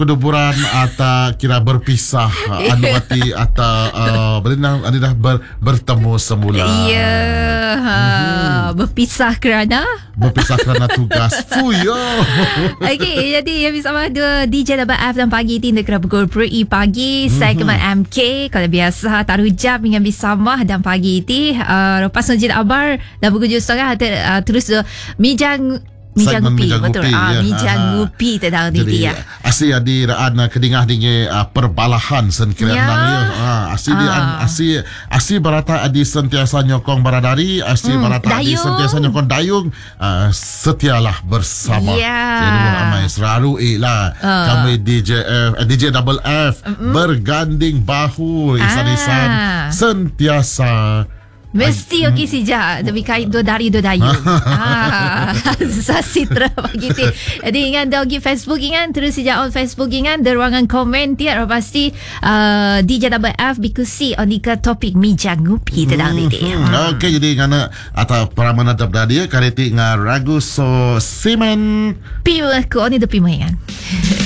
kuduburan atau kira berpisah anu hati atau berenang anda dah bertemu semula. Ya, berpisah kerana tugas. Fuyo. Okey, jadi yang bersama dua DJ WF dan pagi ini dekat pukul 3 pagi segmen MK kalau biasa taruh jam dengan bersama dan pagi ini lepas nujit abar dan pukul 7.30 terus Mijang Ngupi, betul. Mijang Ngupi tentang ini ya. Asyik di raan kedingah dengan perbalahan sen kira nang ya. Asyik barata adi sentiasa nyokong baradari, asyik barata adi sentiasa nyokong dayung, setialah bersama. Jadi ramai selalu lah kami DJ Double F berganding bahu isan-isan sentiasa mesti okey sejak tapi kait dua dayu sasitra begitu. Jadi ingat dogi Facebook ingat terus sejak on Facebook ingat the ruangan komen tiap pasti DJ Double F bikusi onika topik Mijang Ngupi tentang ini. Okey, jadi ngana atau para menadap dia kareti ngaragu so simen piu ko ni depi maingan.